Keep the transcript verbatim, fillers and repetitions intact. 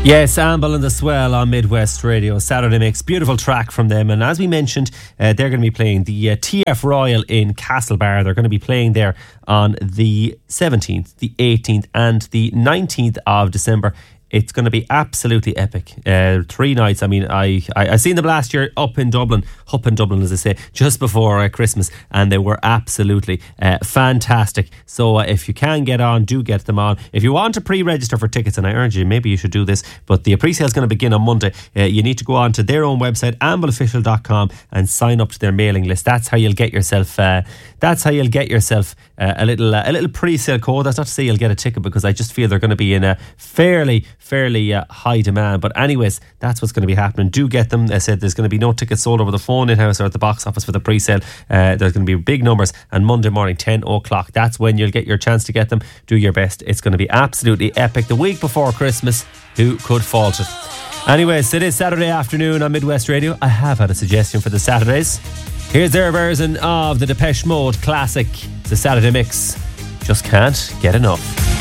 Yes, Amble and the Swell on Midwest Radio. Saturday Mix, beautiful track from them. And as we mentioned, uh, they're going to be playing the uh, T F Royal in Castlebar. They're going to be playing there on the seventeenth, the eighteenth and the nineteenth of December. It's going to be absolutely epic. Uh, three nights. I mean, I, I I seen them last year up in Dublin, up in Dublin, as I say, just before uh, Christmas, and they were absolutely uh, fantastic. So uh, if you can get on, do get them on. If you want to pre-register for tickets, and I urge you, maybe you should do this, but the pre-sale is going to begin on Monday. Uh, you need to go on to their own website, amble official dot com, and sign up to their mailing list. That's how you'll get yourself. Uh, that's how you'll get yourself uh, a little uh, a little pre-sale code. That's not to say you'll get a ticket, because I just feel they're going to be in a fairly fairly uh, high demand. But anyways, that's what's going to be happening. Do get them. I said there's going to be no tickets sold over the phone in-house or at the box office for the pre-sale. Uh, there's going to be big numbers, and Monday morning ten o'clock, that's when you'll get your chance to get them. Do your best. It's going to be absolutely epic. The week before Christmas, who could fault it? Anyways, it is Saturday afternoon on Midwest Radio. I have had a suggestion for the Saturdays. Here's their version of the Depeche Mode classic, the Saturday Mix. Just can't get enough.